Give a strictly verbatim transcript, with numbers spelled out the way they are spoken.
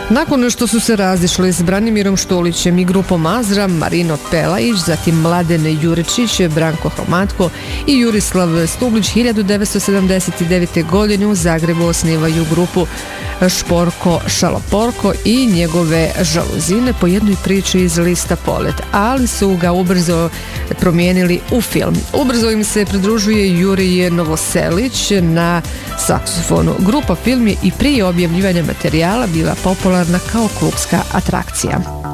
Nakon što su se razišli s Branimirom Štulićem i grupom Azra, Marino Pelajić, zatim Mladen Juričić, Branko Hromatko i Jurislav Stublić hiljadu devetsto sedamdeset devete. godine u Zagrebu osnivaju grupu Šporko Šaloporko i njegove žaluzine po jednoj priči iz lista Polet, ali su ga ubrzo promijenili u film. Ubrzo im se pridružuje Jurij Novoselić na saksofonu. Grupa film je i prije objavljivanja materijala bila popularna kao klubska atrakcija.